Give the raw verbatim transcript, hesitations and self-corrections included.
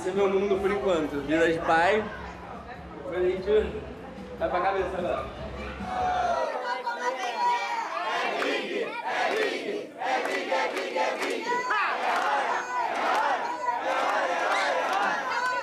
Esse é meu mundo por enquanto. Vida de pai. Depois a gente vai pra cabeça agora.